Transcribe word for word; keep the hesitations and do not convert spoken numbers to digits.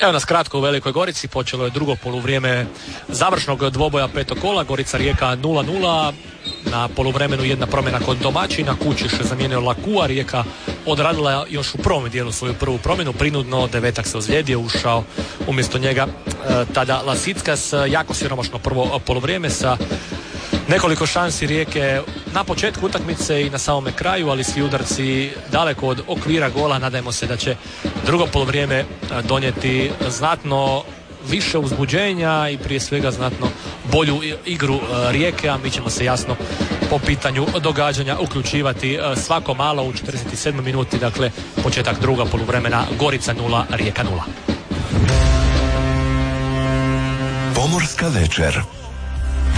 Evo nas kratko u Velikoj Gorici, počelo je drugo poluvrijeme završnog dvoboja petog kola, Gorica Rijeka nula nula, na poluvremenu jedna promjena kod domaćina, Kučiš zamijenio Lakua, Rijeka odradila još u prvom dijelu svoju prvu promjenu, prinudno, Devetak se ozlijedio, ušao umjesto njega e, tada Lasickas, jako siromašno prvo poluvrijeme sa nekoliko šansi Rijeke na početku utakmice i na samome kraju, ali svi udarci daleko od okvira gola. Nadajmo se da će drugo poluvrijeme donijeti znatno više uzbuđenja i prije svega znatno bolju igru Rijeke, a mi ćemo se jasno po pitanju događanja uključivati svako malo u četrdeset sedmoj minuti, dakle početak druga poluvremena, Gorica nula, Rijeka nula. Pomorska večer.